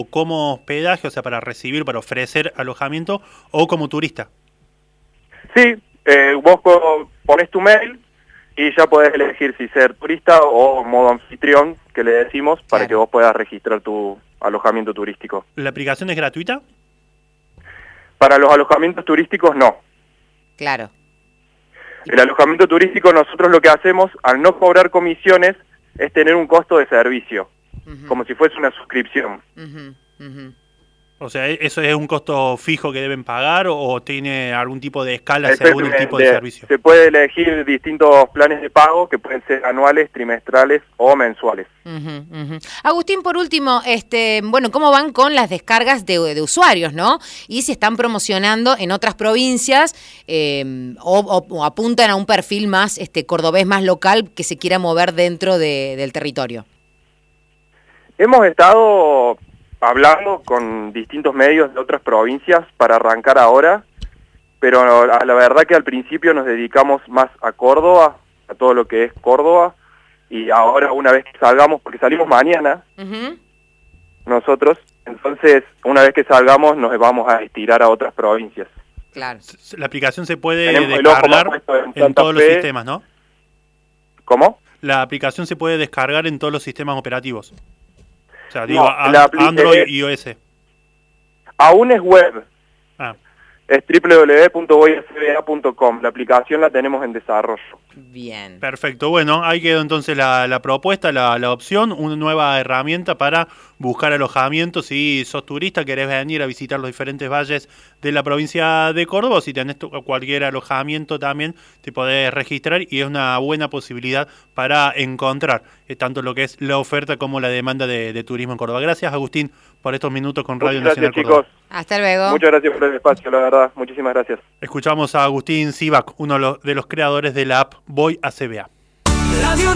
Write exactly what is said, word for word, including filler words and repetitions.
como hospedaje, o sea, para recibir, para ofrecer alojamiento, o como turista. Sí, eh, vos pones tu mail y ya podés elegir si ser turista o modo anfitrión, que le decimos, para Claro. que vos puedas registrar tu alojamiento turístico. ¿La aplicación es gratuita? Para los alojamientos turísticos, no. Claro. El alojamiento turístico, nosotros lo que hacemos, al no cobrar comisiones, es tener un costo de servicio, Ujú, como si fuese una suscripción. ujú, ujú. O sea, ¿eso es un costo fijo que deben pagar o, o tiene algún tipo de escala según el tipo de servicio? Se puede elegir distintos planes de pago que pueden ser anuales, trimestrales o mensuales. Ujú, ujú. Agustín, por último, este, bueno, ¿cómo van con las descargas de, de usuarios, no? Y si están promocionando en otras provincias eh, o, o- o apuntan a un perfil más este, cordobés, más local, que se quiera mover dentro de- del territorio. Hemos estado hablando con distintos medios de otras provincias para arrancar ahora, pero a la verdad que al principio nos dedicamos más a Córdoba, a todo lo que es Córdoba, y ahora una vez que salgamos, porque salimos mañana Ujú. nosotros, entonces una vez que salgamos nos vamos a estirar a otras provincias. Claro. S- La aplicación se puede Tenemos el ojo más descargar puesto en en Santa todos los Fe. sistemas, ¿no? ¿Cómo? La aplicación se puede descargar en todos los sistemas operativos. O sea, digo, No, an- la apli- Android eh, y iOS. Aún es web, Ah, es doble u doble u doble u punto voy a c b a punto com, la aplicación la tenemos en desarrollo. Bien. perfecto. Bueno, ahí quedó entonces la, la propuesta, la, la opción, una nueva herramienta para buscar alojamiento. Si sos turista, querés venir a visitar los diferentes valles de la provincia de Córdoba, o si tenés tu- cualquier alojamiento también, te podés registrar y es una buena posibilidad para encontrar eh, tanto lo que es la oferta como la demanda de, de turismo en Córdoba. Gracias, Agustín, por estos minutos con Radio Muchas Nacional gracias, Córdoba. chicos. Hasta luego. Muchas gracias por el espacio, la verdad. Muchísimas gracias. Escuchamos a Agustín Sivac, uno de los, de los creadores de la app Voy a C B A.